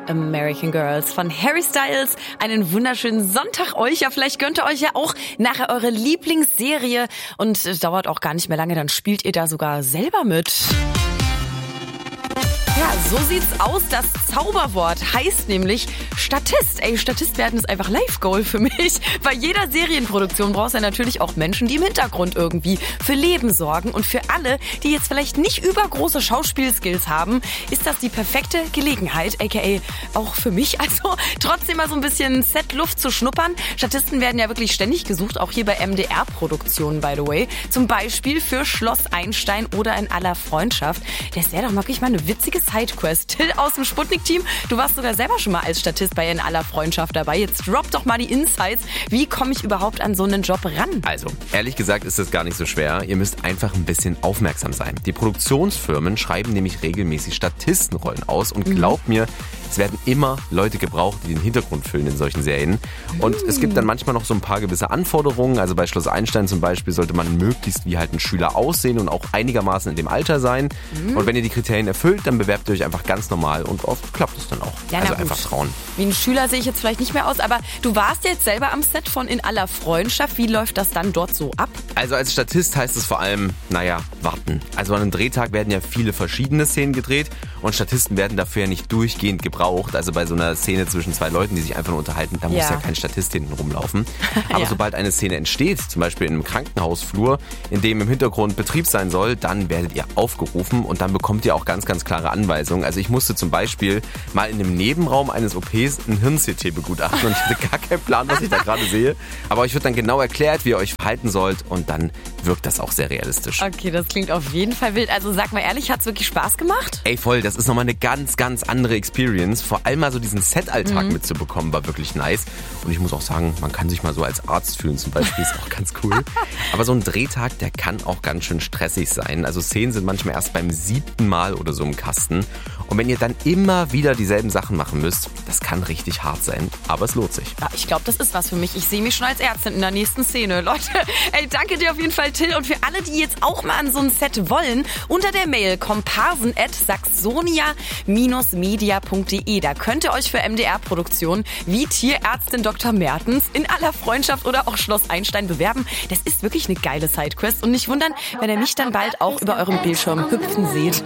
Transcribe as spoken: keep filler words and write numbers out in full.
American Girls von Harry Styles. Einen wunderschönen Sonntag euch. Ja, vielleicht gönnt ihr euch ja auch nachher eure Lieblingsserie und es dauert auch gar nicht mehr lange, dann spielt ihr da sogar selber mit. Ja, so sieht's aus. Das Zauberwort heißt nämlich Statist. Ey, Statist werden ist einfach Life-Goal für mich. Bei jeder Serienproduktion brauchst du ja natürlich auch Menschen, die im Hintergrund irgendwie für Leben sorgen. Und für alle, die jetzt vielleicht nicht übergroße Schauspielskills haben, ist das die perfekte Gelegenheit, aka auch für mich. Also trotzdem mal so ein bisschen Set-Luft zu schnuppern. Statisten werden ja wirklich ständig gesucht, auch hier bei M D R-Produktionen, by the way. Zum Beispiel für Schloss Einstein oder In aller Freundschaft. Das wäre doch wirklich mal eine witzige Sidequest. Till aus dem Sputnik-Team, du warst sogar selber schon mal als Statist bei In aller Freundschaft dabei. Jetzt drop doch mal die Insights. Wie komme ich überhaupt an so einen Job ran? Also, ehrlich gesagt ist das gar nicht so schwer. Ihr müsst einfach ein bisschen aufmerksam sein. Die Produktionsfirmen schreiben nämlich regelmäßig Statistenrollen aus und glaubt mir, es werden immer Leute gebraucht, die den Hintergrund füllen in solchen Serien. Und es gibt dann manchmal noch so ein paar gewisse Anforderungen. Also bei Schloss Einstein zum Beispiel sollte man möglichst wie halt ein Schüler aussehen und auch einigermaßen in dem Alter sein. Mhm. Und wenn ihr die Kriterien erfüllt, dann bewerbt ihr euch einfach ganz normal und oft klappt es dann auch. Ja, also gut. Einfach trauen. Wie ein Schüler sehe ich jetzt vielleicht nicht mehr aus, aber du warst jetzt selber am Set von In aller Freundschaft. Wie läuft das dann dort so ab? Also als Statist heißt es vor allem, naja, warten. Also an einem Drehtag werden ja viele verschiedene Szenen gedreht und Statisten werden dafür ja nicht durchgehend gebraucht. Also bei so einer Szene zwischen zwei Leuten, die sich einfach nur unterhalten, da muss ja, ja kein Statist hinten rumlaufen. Aber ja. sobald eine Szene entsteht, zum Beispiel in einem Krankenhausflur, in dem im Hintergrund Betrieb sein soll, dann werdet ihr aufgerufen und dann bekommt ihr auch ganz, ganz klare Anweisungen. Also ich musste zum Beispiel mal in dem Nebenraum eines O Ps ein Hirn-C T begutachten und ich hatte gar keinen Plan, was ich da gerade sehe. Aber euch wird dann genau erklärt, wie ihr euch verhalten sollt und dann wirkt das auch sehr realistisch. Okay, das klingt auf jeden Fall wild. Also sag mal ehrlich, hat's wirklich Spaß gemacht? Ey, voll, das ist nochmal eine ganz, ganz andere Experience. Vor allem mal so diesen Set-Alltag mhm. mitzubekommen, war wirklich nice. Und ich muss auch sagen, man kann sich mal so als Arzt fühlen zum Beispiel, ist auch ganz cool. Aber so ein Drehtag, der kann auch ganz schön stressig sein. Also Szenen sind manchmal erst beim siebten Mal oder so im Kasten. Und wenn ihr dann immer wieder dieselben Sachen machen müsst, das kann richtig hart sein, aber es lohnt sich. Ja, ich glaube, das ist was für mich. Ich sehe mich schon als Ärztin in der nächsten Szene. Leute, ey, danke dir auf jeden Fall, Till. Und für alle, die jetzt auch mal an so ein Set wollen, unter der Mail komparsen at saxonia media punkt de. Da könnt ihr euch für M D R-Produktionen wie Tierärztin Doktor Mertens, In aller Freundschaft oder auch Schloss Einstein bewerben. Das ist wirklich eine geile Sidequest. Und nicht wundern, wenn ihr mich dann bald auch über eurem Bildschirm hüpfen seht.